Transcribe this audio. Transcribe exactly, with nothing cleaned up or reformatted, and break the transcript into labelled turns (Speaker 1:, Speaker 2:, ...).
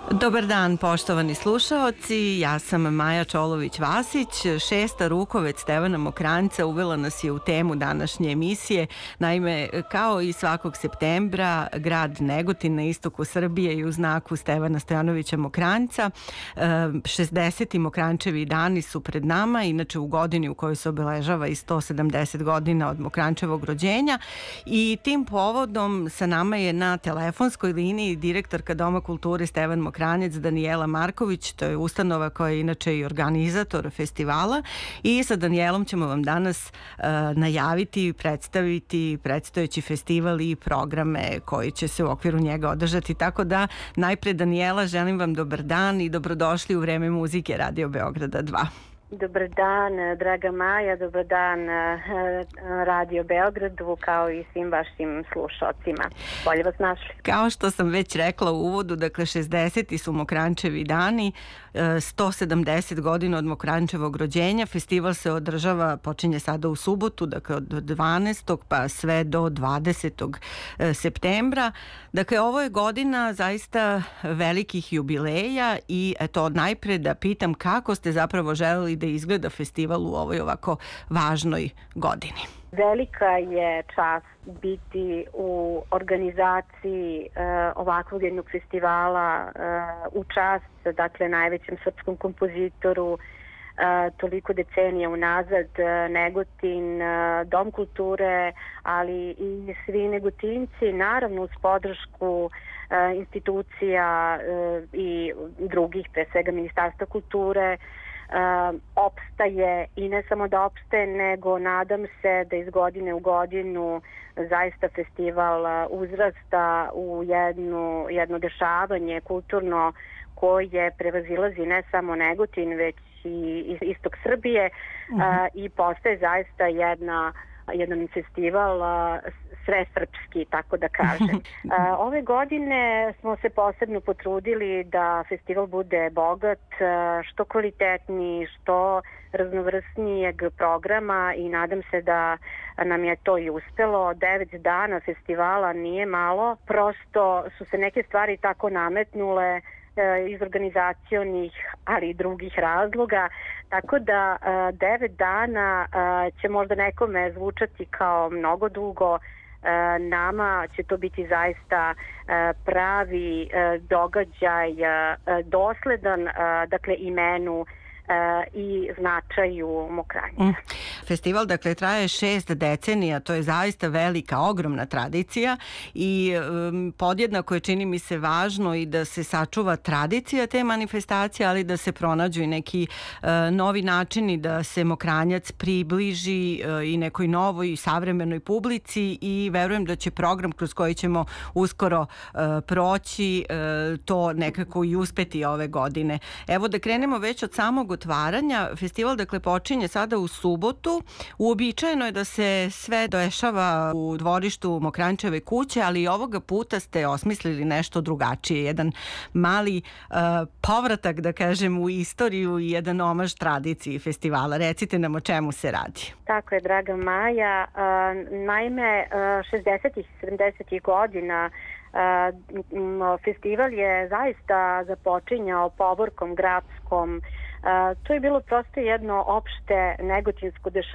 Speaker 1: Dobar dan, poštovani slušaoci, ja sam Maja Čolović-Vasić. Šesta rukovec Stevana Mokranjca uvela nas je u temu današnje emisije. Naime, kao i svakog septembra, grad Negotin na istoku Srbije i u znaku Stevana Stojanovića Mokranjca. šesdeseti Mokranjčevi dani su pred nama, inače u godini u kojoj se obeležava i sto sedamdeset godina od Mokranjčevog rođenja. I tim povodom sa nama je na telefonskoj liniji direktorka Doma kulture Stevan Mokranjec, Danijela Marković. To je ustanova koja je inače i organizator festivala, i sa Danijelom ćemo vam danas uh, najaviti, predstaviti predstojeći festival i programe koji će se u okviru njega održati. Tako da najpre, Danijela, želim vam dobar dan i dobrodošli u Vreme muzike Radio Beograda dva.
Speaker 2: Dobar dan, draga Maja, dobar dan Radio Beogradu, kao i svim vašim slušalcima. Bolje vas našli.
Speaker 1: Kao što sam već rekla u uvodu, dakle šesdeseti su Mokranjčevi dani, sto sedamdeset godina od Mokranjčevog rođenja. Festival se održava, počinje sada u subotu, dakle od dvanaestog pa sve do dvadesetog septembra. Dakle, ovo je godina zaista velikih jubileja i eto, najpre da pitam kako ste zapravo želeli da izgleda festival u ovoj ovako važnoj godini.
Speaker 2: Velika je čast biti u organizaciji uh, ovakvog jednog festivala, uh, u čast, dakle, najvećem srpskom kompozitoru, uh, toliko decenija unazad, uh, Negotin, uh, Dom kulture, ali i svi Negotinci, naravno uz podršku uh, institucija uh, i drugih, pre svega Ministarstva kulture, Uh, opstaje, i ne samo da opstaje, nego nadam se da iz godine u godinu zaista festival uh, uzrasta u jednu, jedno dešavanje kulturno koje prevazilazi ne samo Negotin, već i istok Srbije, uh, uh-huh. i postaje zaista jedna jedan festival uh, svesrpski, tako da kažem. Uh, ove godine smo se posebno potrudili da festival bude bogat, uh, što kvalitetniji, što raznovrsnijeg programa, i nadam se da nam je to i uspelo. Devet dana festivala nije malo, prosto su se neke stvari tako nametnule iz organizacionih, ali i drugih razloga, tako da devet dana će možda nekome zvučati kao mnogo dugo. Nama će to biti zaista pravi događaj, dosledan, dakle, imenu i značaju Mokranjca. Mm.
Speaker 1: Festival, dakle, traje šest decenija, to je zaista velika, ogromna tradicija, i um, podjednako je, čini mi se, važno i da se sačuva tradicija te manifestacije, ali da se pronađu i neki uh, novi načini da se Mokranjac približi uh, i nekoj novoj i savremenoj publici, i verujem da će program kroz koji ćemo uskoro uh, proći uh, to nekako i uspeti ove godine. Evo da krenemo već od samog otvaranja. Festival, dakle, počinje sada u subotu. Uobičajeno je da se sve dešava u dvorištu Mokranjčeve kuće, ali i ovoga puta ste osmislili nešto drugačije. Jedan mali uh, povratak, da kažem, u istoriju i jedan omaž tradiciji festivala. Recite nam o čemu se radi.
Speaker 2: Tako je, draga Maja. Uh, naime, uh, šezdesetih i sedamdesetih godina uh, festival je zaista započinjao povorkom gradskom. Uh, to je bilo prosto jedno opšte negotinsko dešavanje